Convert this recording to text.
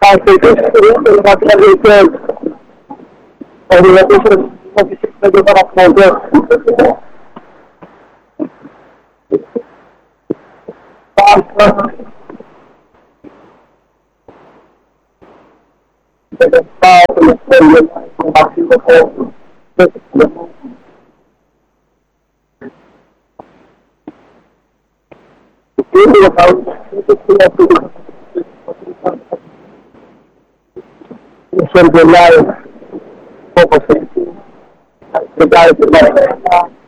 aceitasse pelo material que a pessoa não precisa fazer para fazer. Sorvegliare poco sentito,